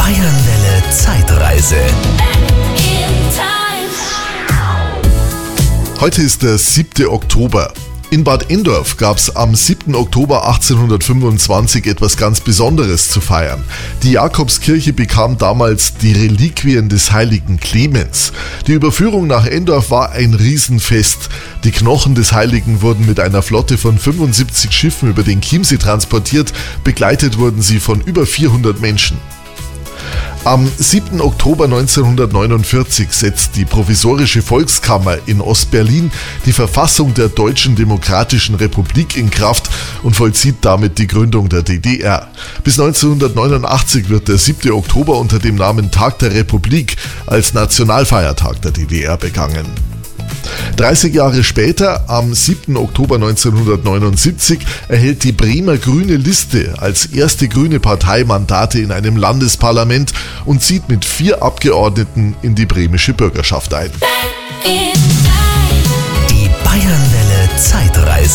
Bayernwelle Zeitreise. Heute ist der 7. Oktober. In Bad Endorf gab es am 7. Oktober 1825 etwas ganz Besonderes zu feiern. Die Jakobskirche bekam damals die Reliquien des heiligen Clemens. Die Überführung nach Endorf war ein Riesenfest. Die Knochen des Heiligen wurden mit einer Flotte von 75 Schiffen über den Chiemsee transportiert. Begleitet wurden sie von über 400 Menschen. Am 7. Oktober 1949 setzt die Provisorische Volkskammer in Ostberlin die Verfassung der Deutschen Demokratischen Republik in Kraft und vollzieht damit die Gründung der DDR. Bis 1989 wird der 7. Oktober unter dem Namen Tag der Republik als Nationalfeiertag der DDR begangen. 30 Jahre später, am 7. Oktober 1979, erhält die Bremer Grüne Liste als erste grüne Partei Mandate in einem Landesparlament und zieht mit 4 Abgeordneten in die bremische Bürgerschaft ein.